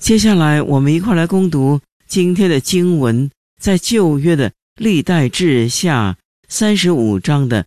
接下来我们一块来攻读今天的经文，在旧约的历代志下35章的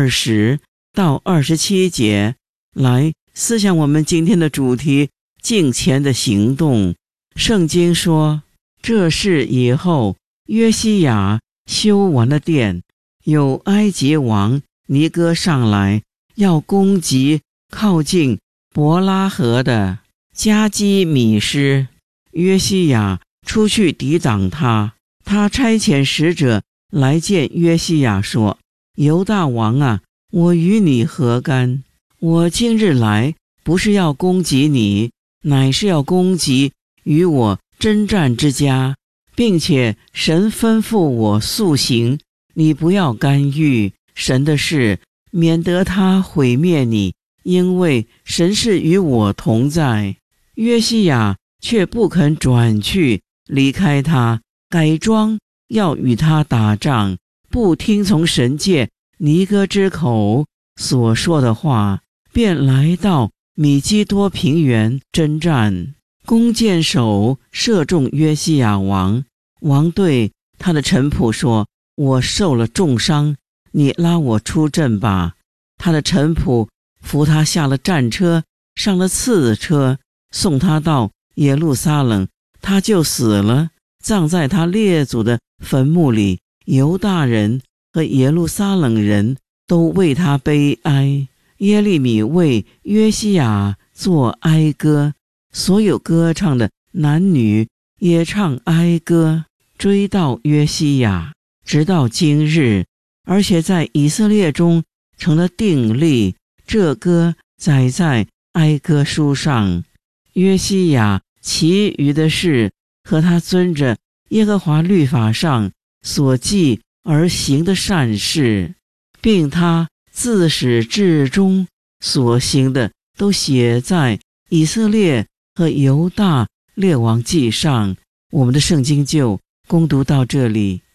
20到27节，来思想我们今天的主题，敬虔的行动。圣经说，这事以后，约西亚修完了殿，有埃及王尼哥上来，要攻击靠近伯拉河的加基米施。约西亚出去抵挡他，他差遣使者来见约西亚说，犹大王啊，我与你何干？我今日来不是要攻击你，乃是要攻击与我征战之家，并且神吩咐我速行，你不要干预神的事，免得他毁灭你，因为神是与我同在。约西亚却不肯转去离开他，改装要与他打仗，不听从神借尼哥之口所说的话，便来到米基多平原征战。弓箭手射中约西亚王，王对他的臣仆说，我受了重伤，你拉我出阵吧。他的臣仆扶他下了战车，上了次车，送他到耶路撒冷，他就死了，葬在他列祖的坟墓里。犹大人和耶路撒冷人都为他悲哀。耶利米为约西亚作哀歌，所有歌唱的男女也唱哀歌，追悼约西亚，直到今日，而且在以色列中成了定例。这歌载在哀歌书上。约西亚其余的事和他遵着耶和华律法上所记而行的善事，并他自始至终所行的，都写在以色列和犹大列王记上。我们的圣经就攻读到这里。